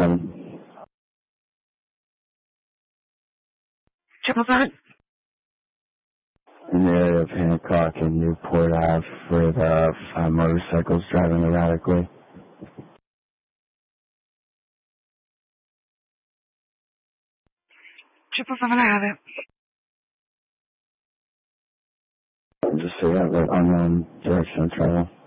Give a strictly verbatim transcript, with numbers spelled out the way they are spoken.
seven. Triple seven. In the area of Hancock and Newport Ave with uh, five motorcycles driving erratically. Triple seven, I have it. Just so that, that unknown direction of travel.